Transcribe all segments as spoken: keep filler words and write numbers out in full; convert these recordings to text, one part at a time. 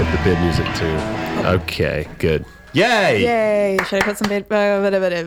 at the bed music too. Okay, good. Yay! Yay! Should I put some bed? Uh, whatever. Hey,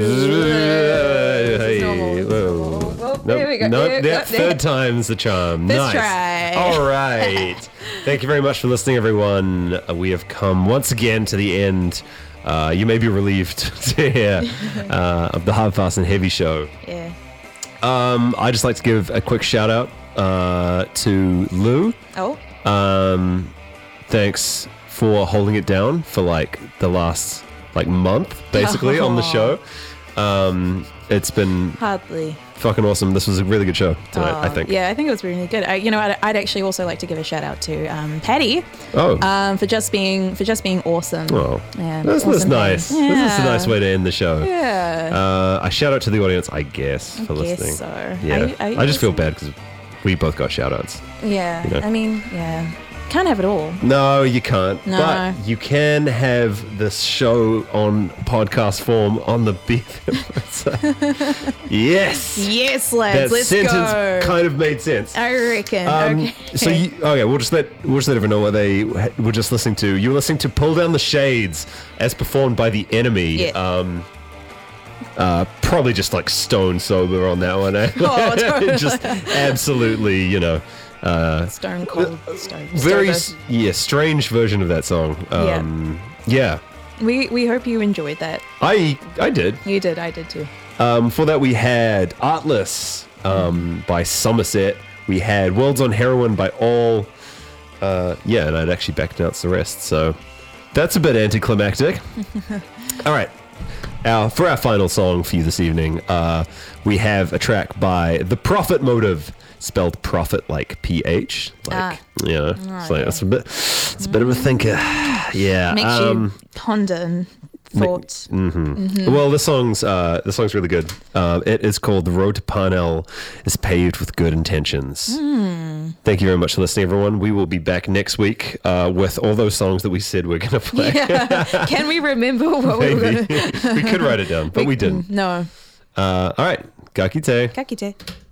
normal. whoa. Well, Nope, there we go. nope, There- yeah, oh, there. third time's the charm. First Nice. try. All right. Thank you very much for listening, everyone. Uh, we have come once again to the end. Uh, you may be relieved to hear uh, of the Hard, Fast, and Heavy show. Yeah. Um, I'd just like to give a quick shout out uh, to Lou. Oh. Um, thanks for holding it down for like the last like month, basically, on the show. Um, it's been Hardly. fucking awesome. This was a really good show tonight, I Oh, think. Yeah, I think it was really good. I, you know, I'd, I'd actually also like to give a shout out to um, Patty Oh. um, for just being for just being awesome. Oh. Yeah, That's, that's awesome nice. thing. This is a Yeah. nice way to end the show. Yeah. Uh, I shout out to the audience, I guess, for I guess listening. so. Yeah. Are you- are you I just feel listening? bad because we both got shout outs. Yeah. you know. I mean, yeah. Can't have it all. No, you can't. No. But you can have this show on podcast form on the beat. Yes. Yes, lads. That Let's sentence go. kind of made sense. I reckon. Um, okay. So you, okay, we'll just let we'll just let everyone know what they were just listening to. You were listening to "Pull Down the Shades" as performed by The Enemy. Yeah. Um, uh, probably just like stone sober on that one. Eh? Oh, totally. Just absolutely, you know, uh, Stone cold. Stone. very Stone. s- yeah strange version of that song. Um, yeah. We we hope you enjoyed that. I I did. You did. I did too. Um, for that, we had Artless um, by Somerset. We had Worlds on Heroin by All. Uh, yeah, and I'd actually backed-announced the rest. So that's a bit anticlimactic. All right. Our, for our final song for you this evening, uh, we have a track by The Profit Motive, spelled profit like P H. Like, Ah. you know, Oh, it's, like, yeah. it's, a bit, it's a bit of a thinker. Yeah. Makes um, you ponder and thought. Well, the song's uh, the song's really good. Uh, it is called "The Road to Parnell is Paved with Good Intentions." Hmm. Thank you very much for listening, everyone. We will be back next week uh, with all those songs that we said we're going to play. Yeah. Can we remember what we were Maybe going to... we could write it down, but we didn't. No. Uh, all right, Gakite. Kakite.